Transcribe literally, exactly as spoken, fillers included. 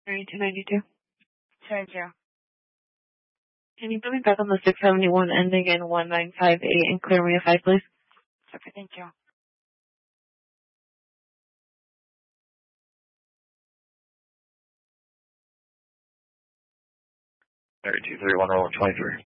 thirty-two ninety-two. Thank you. Can you put me back on the six seventy-one ending in one nine five eight and clear me a five, please? Okay, thank you. thirty-two thirty-one, roll twenty-three.